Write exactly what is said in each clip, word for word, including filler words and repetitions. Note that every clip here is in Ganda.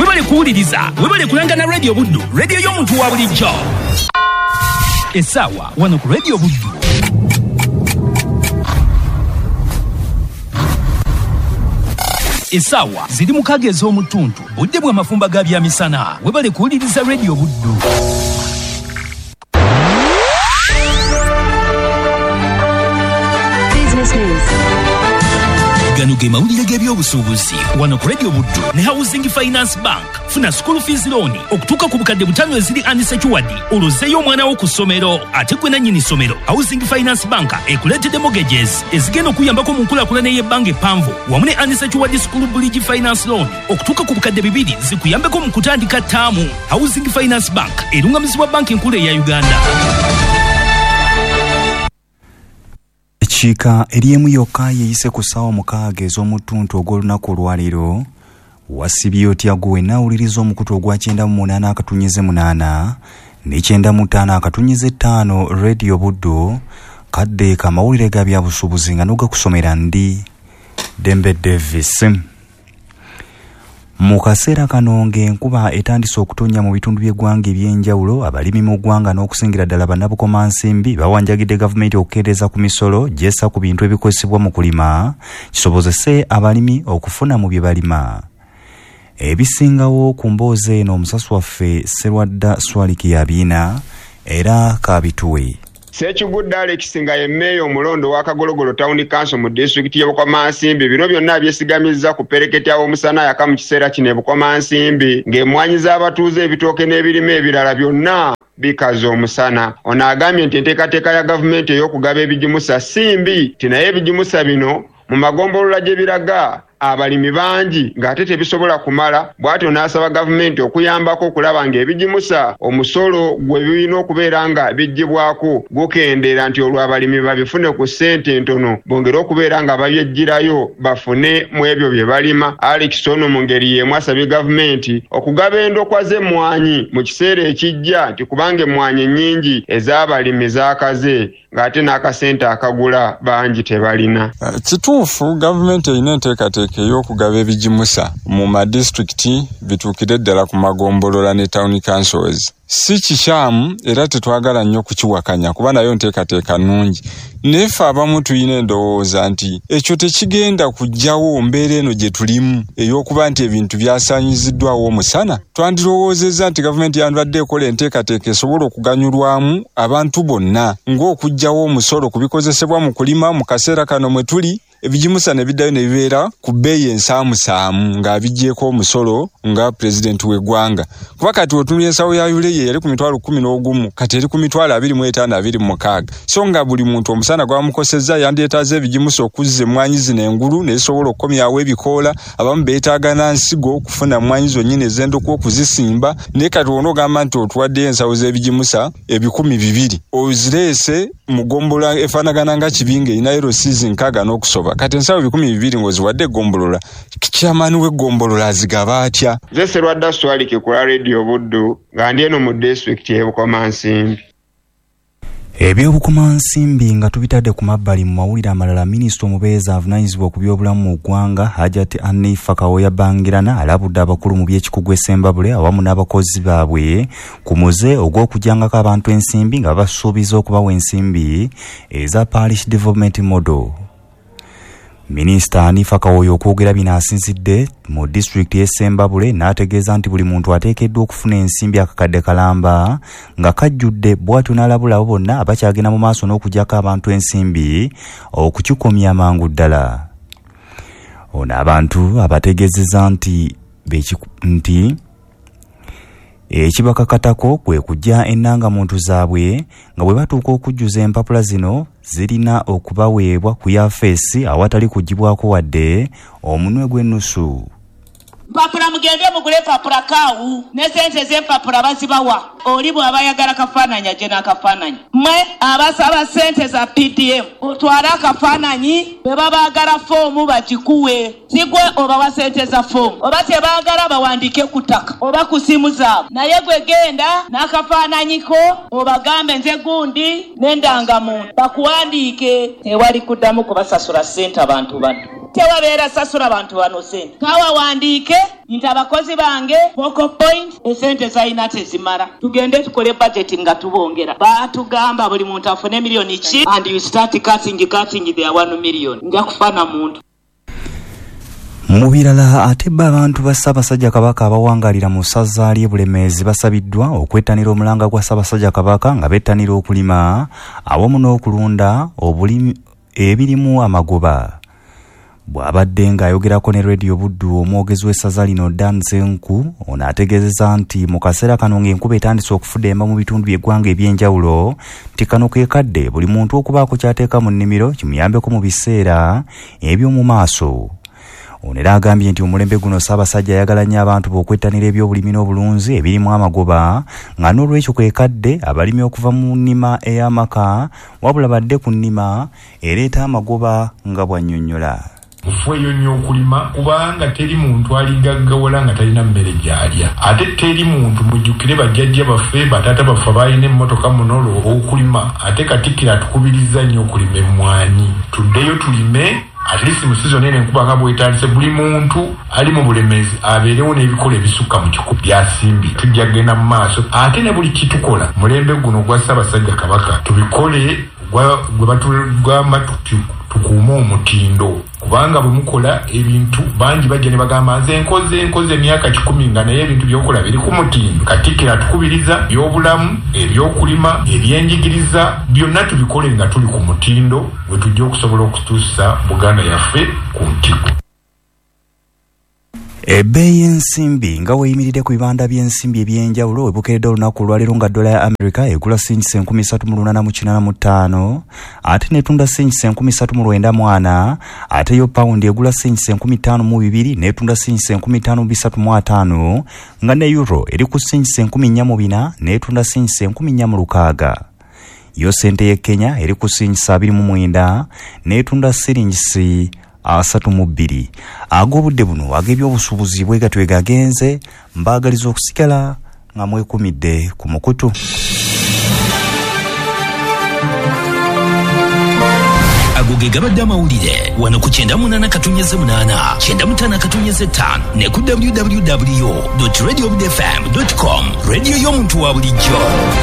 webale kuwuliriza webale kulangana Radio Buddu, radio y'omuntu wa bulijjo. Essaawa wano ku Radio Buddu. Essaawa ziri mu kage ez'omutuntu budde bwa mafumba ga byamisana webale kuwuliriza Radio Buddu. Gano ge mawulire g'ebyobusuubuzi wano ku Radio Buddu ne Housing Finance Bank. Funa school fees loan okutuuka ku bukadde butano eziri unsecured olozeeyo omwana wo ku ssomero ate gwe nannyini ssomero. Housing Finance Bank ekuleetedde mortgages ezigenda okuyambako mu nkulaakulana y'ebbanga eppanvu wamu ne unsecured school bridge finance loan okutuuka ku bukadde bibiri zikuyambeko mu kutandika ttaamu. Housing Finance Bank erungamizibwa banki enkulu eya Uganda. Chika eriemu yokka yeyise ku ssaawa mukaaga ez'omutuntu ogw'olunaku olwaleero wasibye otya gwe nawuliriza omukutu ogwa kyenda mu munaana akatunyize munaana ne kyenda mu ttaano akatunyize ttaano Radio Buddu kadde kamawulire ga byabusuubuzi nga n'ogakusomera ndi Dembe Davis. Mu kaseera kano ng'enkuba etandise okutonnya mu bitundu by'eggwanga eby'enjawulo, abalimi mu ggwanga n'okusingira ddala bannabukomansimbi bawanjagidde gavumenti okukeereza ku misolo gyessa ku bintu ebikozesebwa mu kulima kisobozese abalimi okufuna mu bye balima. Ebisingawo ku mboozi eno omusasi waffe Sserwadda Swaliki yabiina era kabituwe. Sekigudde Alex nga ye meeyo omulondo wa Kagologolo Town Council mu district y'e Bukomansimbi bino byonna byesigamiza ku pereketi y'omusana yaka mu kiseera kino e Bukomansimbi ng'emmwanyi z'abatuuze ebitooke n'ebirime ebirala byonna bikaza omusana. Ono agambye nti enteekateeka ya gavumenti ey'okugaba ebigimusa simbi ti naye ebigimusa bino mu magombolola gye biraga abalimi bangi ng'ate tebisobola kumala, bw'atyo n'asaba gavumenti okuyambako okulaba ng'ebigimusa omusolo gwe birina okubeera nga bijjibwako gukendeera nti olwo abalimi babifune ku ssente entono bongere okubeera nga babyejjirayo bafune mu ebyo bye balima. Alex ono mu ngeri y'emu asabye gavumenti okugaba endokwa z'emmwanyi mu kiseera ekijja nti kubanga emmwanyi nnyingi ez'abalimi zaakaze ng'ate n'akasente akagula bangi tebalina. Uh, kituufu gavumenti erina enteekateeka ey'okugaba ebigimusa mu madistricti bituukire ddala ku magombolola ne town councils. Si kikyamu era tetwagala nnyo kukiwakanya kuba nayo nteekateeka nnungi. Nefe abamu tulina endowooza nti ekyo tekigenda kujjawo mbeera eno gye tulimu ey'okuba nti ebintu byasaanyiziddwawo omusana. Twandirowoozezza nti gavumenti yandibadde ekola enteekateeka esobola okuganyulwamu abantu bonna ng'okugjawo omusolo ku bikozesebwa mu kulima mu kaseera kano mwe tuli ebigimusa ne biddayo ne bibeera ku bbeeyi ensaamusaamu ng'abiggyeko omusolo nga pulezidenti w'eggwanga. Kuba kati wetunula ensawo ya Yuleye yali ku mitwalo kkumi n'ogumu kati eri ku mitwalo abiri mu etaano abiri mu mukaaga. So nga buli muntu omusana gwamukosezza yandyetaaze ebigimusa okuzza emmwanyi zino engulu ne zisobola okukomyawo ebikoola. Abamu beetaaga na nsigo okufuna emmwanyi zonnyini ez'endokwa okuzisimba. Naye kati wona ogamba nti otuwaddeyo ensawo z'ebigimusa ebikumi bibiri ozireese mu ggombolola efaanagana nga kibinga erinayo rosiizi nkaaga n'okusoba. Kati ensawo bikumi bibiri ng'oziwadde eggombolola kyamaani w'eggombolola azigaba atya? Nze Sserwadda Swaliki ku Radio Buddu nga ndi eno mu district y'e Bukomansimbi. Ebyobukomansimbi nga tubitadde ku mabbali mu mawulire amalala, minisita omubeezi avunaanyizibwa ku byobulamu mu ggwanga Hajati Hanifa Kawoya Bangirana alabudde abakulu mu by'ekikugu e Ssembabule awamu n'abakozi baabwe ku muze ogw'okujjangako abantu ensimbi nga basuubiza okubawa ensimbi eza Parish Development Model. Minisita Hanifa Kawoya okwogera bino asinzidde mu district y'e Ssembabule n'ategeeza nti buli muntu ateekeddwa okufuna ensimbi akakadde kalamba nga kajjudde, bw'atyo n'alabula abo bonna abakyagenda mu maaso n'okuggyako abantu ensimbi okukikomya amangu ddala. Ono abantu abategeezezza nti nti ekibakakatako kwe kujja ennangamuntu zaabwe nga bwe batuuka okujjuza empapula zino zirina okubaweebwa ku yafeesi awatali kugibwako wadde omunwe gw'ennusu. Mpapula mugende mugule papula kaawu ne sente z'empapula bazibawa. Oli bw'abayagala kafaananyi gye n'akafaananyi. Mmwe abasaba sente za P D M otwale akafaananyi be babaagala foomu bagikuwe. Sigwe obawa sente za foomu. Oba tebaagala bawandiike ku ttaka oba ku simu zaabwe. Naye gwe genda n'akafaananyiko obagambe nze gundi n'endangamuntu bakuwandiike. Tewali kuddamu kubasasula sente abantu bano. tewabeera sasula abantu bano sente kawawandiike nti abakozi bange focal point esente zalina tezimala tugende tukole budget nga tubongera batugamba buli muntu afune miliyoni ki and you start cutting cutting their one million nja kufana muntu. Mu birala ate abantu ba Ssaabasajja Kabaka abawangalira mu ssaza ly'e Bulemeezi basabiddwa okwettanira omulanga gwa Ssaabasajja Kabaka nga bettanira okulima awamu n'okulunda obulimi ebirimu amagoba. Bw'abadde ng'ayogerako ne Radio Buddu omwogezi w'essaza lino Dan Zenku ono ategeezezza nti mu kaseera kano ng'enkuba etandise okufudemba mu bitundu by'eggwanga eby'enjawulo nti kano ke kadde buli muntu okubaako ky'ateeka mu nnimiro kimuyambeko mu biseera eby'omu maaso. Ono era agambye nti omulembe guno Ssaabasajja ayagala nnyo abantu b'okwettanira ebyobulimi n'obulunzi ebirimu amagoba nga n'olwekyo kwe kadde abalimi okuva mu nnima ey'amaka wabula badde ku nnima ereeta amagoba nga bw'annyonnyola. Mufweyo nnyo okulima kubanga teri muntu aligaggawala nga talina mmere gy'alya ate teri muntu mujjukire bajjajja baffe bataata baffe balina emmotoka munolo okulima ate Katikkiro atukubiriza nnyo okulima emmwanyi tuddeyo tulime at least mu season ene enkuba nga bwetandise buli muntu ali mu Bulemeezi abeerewo n'ebikola ebisukka mu kikubu byasimbi tujja kgenda mu maaso ate ne buli kitukola mulembe guno gwa Ssaabasajja Kabaka tubikole gwe batugamba tukuuma omutindo kubanga bwe mukola ebintu bangi bajja ne bagamba nze nkoze enkoze emyaka kikumi nga naye ebintu by'okola biri ku mutindo. Katikkiro atukubiriza by'obulamu ebyokulima ebyenjigiriza byonna tubikole nga tuli ku mutindo we tujja okusobola okutuusa Buganda yaffe ku ntikko. Ebbeeyi y'ensimbi nga weeyimiridde ku bibanda by'ensimbi ebyenjawulo webukeredde olunaku olwaleero nga dola ya Amerika egula sengisi enkumi ssatu mu lunaana mu kinaana mu ttaano ate netunda sengisi enkumi ssatu mu lwenda mu ana ate yo pawundi egula sengisi enkumi ttaano mu bibiri netunda sengisi enkumi ttaano mu bisatu mu ataano nga ne euro eri ku sengisi enkumi nnya mu bina netunda sengisi enkumi nnya mu lukaaga. Yo sente y'e Kenya eri ku sengisi abiri mu mwenda netunda siringisi asatu mu bbiri. Ag'obudde buno ag'ebyobusuubuzi bwe gatwe gagenze mbaagaliza okusigala nga mwekumidde ku mukutu. Agoge gabadde amawulire wano ku kyenda munaana katonnyeze munaana kyenda mutaano katonnyeze ttaano ne ku w w w dot radio buddu f m dot com radio y'omuntu wa bulijjo.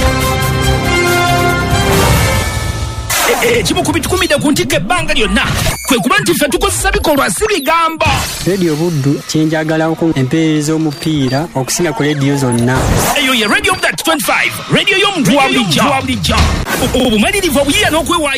Ekimu ku bitukumidde ku ntikko ebbanga lyonna kwe kuba nti ffe tukozesa bikolwa si bigambo. Radio Buddu kyenjagalako empeereza omupiira okusinga ku rediyo zonna. Eyo ye Radio Buddu twenty-five radio y'omuntu wa bulijjo. Obumalirivu obuyiiya n'okwewaayo